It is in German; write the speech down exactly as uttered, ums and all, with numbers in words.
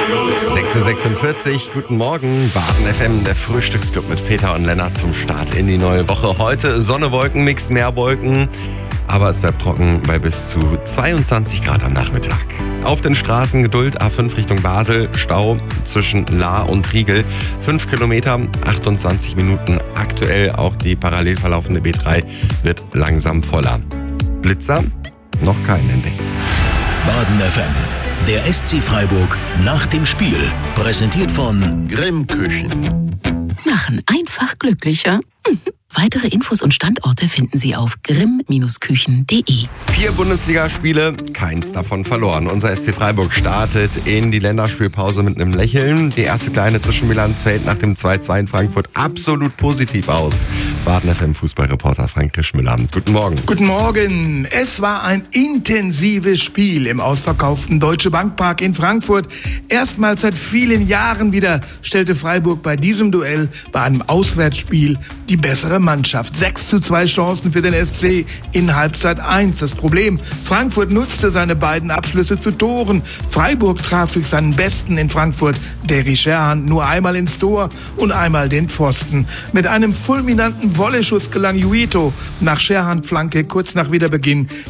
sechs Uhr sechsundvierzig, guten Morgen, Baden F M, der Frühstücksclub mit Peter und Lennart zum Start in die neue Woche. Heute Sonne, Wolken, Mix, mehr Wolken, aber es bleibt trocken bei bis zu zweiundzwanzig Grad am Nachmittag. Auf den Straßen Geduld, A fünf Richtung Basel, Stau zwischen Lahr und Riegel, fünf Kilometer, achtundzwanzig Minuten aktuell. Auch die parallel verlaufende B drei wird langsam voller. Blitzer? Noch keinen entdeckt. Baden F M, der S C Freiburg nach dem Spiel. Präsentiert von Grimm Küchen. Machen einfach glücklicher. Weitere Infos und Standorte finden Sie auf grimm Küchen punkt de. Vier Bundesligaspiele, keins davon verloren. Unser S C Freiburg startet in die Länderspielpause mit einem Lächeln. Die erste kleine Zwischenbilanz fällt nach dem zwei zwei in Frankfurt absolut positiv aus. Baden F M Fußballreporter Frank Krischmüller. Guten Morgen. Guten Morgen. Es war ein intensives Spiel im ausverkauften Deutsche Bank Park in Frankfurt. Erstmals seit vielen Jahren wieder stellte Freiburg bei diesem Duell, bei einem Auswärtsspiel, die bessere Mannschaft. sechs zu zwei Chancen für den S C in Halbzeit eins. Das Problem, Frankfurt nutzte seine beiden Abschlüsse zu Toren. Freiburg traf durch seinen Besten in Frankfurt, Derry Scherhan, nur einmal ins Tor und einmal den Pfosten. Mit einem fulminanten Volley-Schuss gelang Juito nach Scherhan-Flanke kurz nach Wiederbeginn